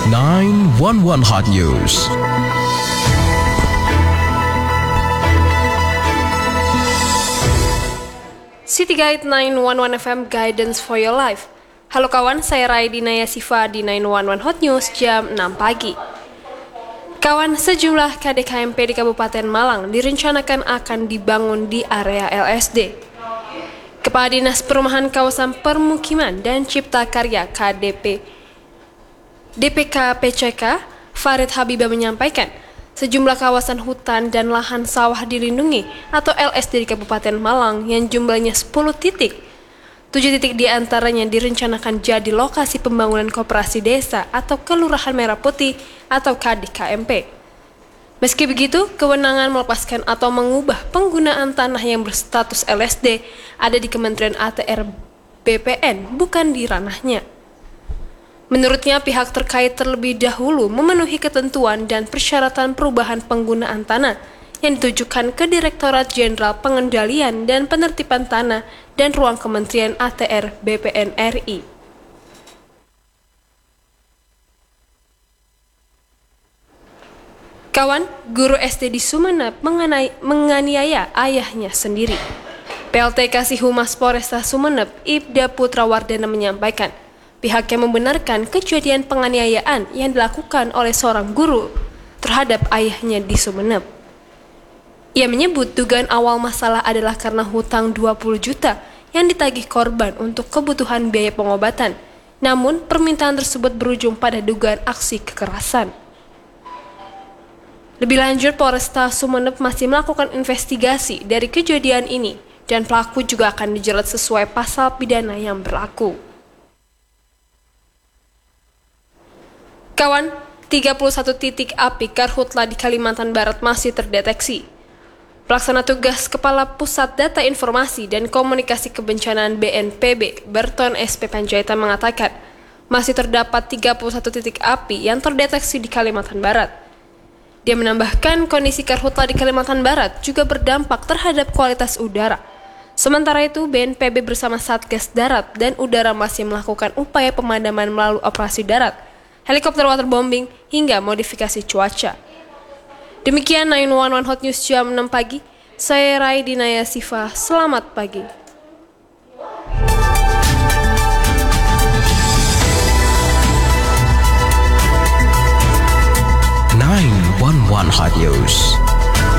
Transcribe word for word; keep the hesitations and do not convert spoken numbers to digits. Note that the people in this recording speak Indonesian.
nine one one Hot News. City Guide nine one one F M Guidance for Your Life. Halo kawan, saya Raidina Yasifa di nine one one Hot News jam enam pagi. Kawan, sejumlah K D K M P di Kabupaten Malang direncanakan akan dibangun di area L S D. Kepala Dinas Perumahan Kawasan Permukiman dan Cipta Karya K D P D P K P C K, Farid Habibah menyampaikan, sejumlah kawasan hutan dan lahan sawah dilindungi atau L S D di Kabupaten Malang yang jumlahnya sepuluh titik. tujuh titik di antaranya direncanakan jadi lokasi pembangunan koperasi desa atau Kelurahan Merah Putih atau K D K M P. Meski begitu, kewenangan melepaskan atau mengubah penggunaan tanah yang berstatus L S D ada di Kementerian A T R B P N, bukan di ranahnya. Menurutnya, pihak terkait terlebih dahulu memenuhi ketentuan dan persyaratan perubahan penggunaan tanah yang ditujukan ke Direktorat Jenderal Pengendalian dan Penertiban Tanah dan Ruang Kementerian A T R B P N R I. Kawan, guru S D di Sumeneb mengenai, menganiaya ayahnya sendiri. P L T Kasih Humas Polresta Sumeneb, Ibda Putrawardana menyampaikan, pihaknya membenarkan kejadian penganiayaan yang dilakukan oleh seorang guru terhadap ayahnya di Sumeneb. Ia menyebut dugaan awal masalah adalah karena hutang dua puluh juta yang ditagih korban untuk kebutuhan biaya pengobatan. Namun, permintaan tersebut berujung pada dugaan aksi kekerasan. Lebih lanjut, Polresta Sumeneb masih melakukan investigasi dari kejadian ini dan pelaku juga akan dijerat sesuai pasal pidana yang berlaku. Kawan, tiga puluh satu titik api karhutla di Kalimantan Barat masih terdeteksi. Pelaksana tugas Kepala Pusat Data Informasi dan Komunikasi Kebencanaan B N P B, Berton S P Panjaitan mengatakan, masih terdapat tiga puluh satu titik api yang terdeteksi di Kalimantan Barat. Dia menambahkan kondisi karhutla di Kalimantan Barat juga berdampak terhadap kualitas udara. Sementara itu, B N P B bersama Satgas Darat dan Udara masih melakukan upaya pemadaman melalui operasi darat, helikopter waterbombing, hingga modifikasi cuaca. Demikian nine one one Hot News jam enam pagi. Saya Raidina Yasifa, selamat pagi. nine one one Hot News.